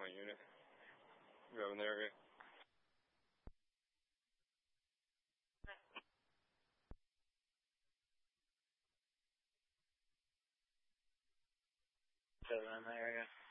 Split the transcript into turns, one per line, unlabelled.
my unit. You have in the area?
Seven in the area.